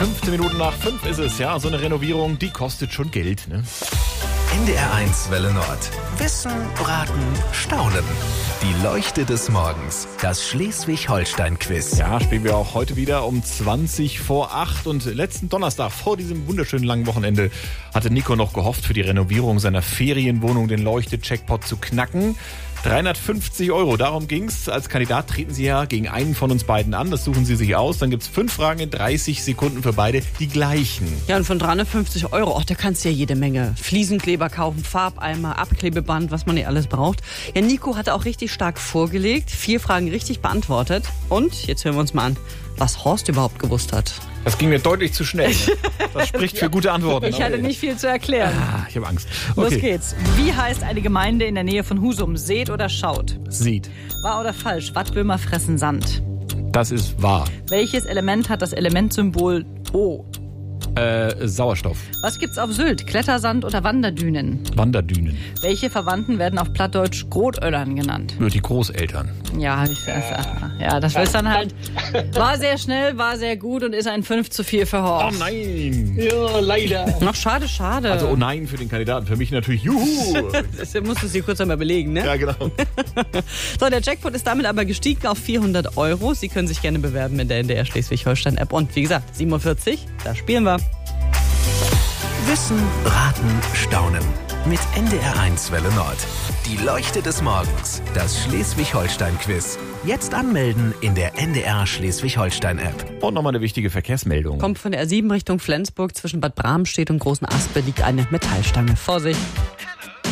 15 Minuten nach 5 ist es, ja. So eine Renovierung, die kostet schon Geld, ne? NDR1 Welle Nord. Wissen, Raten, Staunen. Die Leuchte des Morgens. Das Schleswig-Holstein-Quiz. Ja, spielen wir auch heute wieder um 20 vor 8. Und letzten Donnerstag, vor diesem wunderschönen langen Wochenende, hatte Nico noch gehofft, für die Renovierung seiner Ferienwohnung den Leuchte-Checkpot zu knacken. 350 €, darum ging's. Als Kandidat treten Sie ja gegen einen von uns beiden an. Das suchen Sie sich aus. Dann gibt's 5 Fragen in 30 Sekunden für beide, die gleichen. Ja, und von 350 €, da kannst du ja jede Menge Fliesenkleber kaufen, Farbeimer, Abklebeband, was man hier alles braucht. Ja, Nico hatte auch richtig stark vorgelegt, 4 Fragen richtig beantwortet. Und, jetzt hören wir uns mal an, was Horst überhaupt gewusst hat. Das ging mir deutlich zu schnell. Das spricht für gute Antworten. Ich hatte nicht viel zu erklären. Ich habe Angst. Los Okay. geht's. Wie heißt eine Gemeinde in der Nähe von Husum? Seht oder schaut? Sieht. Wahr oder falsch? Wattwürmer fressen Sand. Das ist wahr. Welches Element hat das Elementsymbol O? Sauerstoff. Was gibt's auf Sylt? Klettersand oder Wanderdünen? Wanderdünen. Welche Verwandten werden auf Plattdeutsch Grotöllern genannt? Nur die Großeltern. Ja, das ist dann halt. War sehr schnell, war sehr gut und ist ein 5:4 für Horst. Oh nein. Ja, leider. Noch schade. Also oh nein für den Kandidaten. Für mich natürlich juhu. Das musst du sie kurz einmal belegen, ne? Ja, genau. So, der Jackpot ist damit aber gestiegen auf 400 €. Sie können sich gerne bewerben in der NDR Schleswig-Holstein-App. Und wie gesagt, 47, da spielen wir. Wissen, Raten, Staunen. Mit NDR1 Welle Nord. Die Leuchte des Morgens. Das Schleswig-Holstein-Quiz. Jetzt anmelden in der NDR Schleswig-Holstein-App. Und nochmal eine wichtige Verkehrsmeldung. Kommt von der R7 Richtung Flensburg. Zwischen Bad Bramstedt und Großen Aspe liegt eine Metallstange. Vorsicht!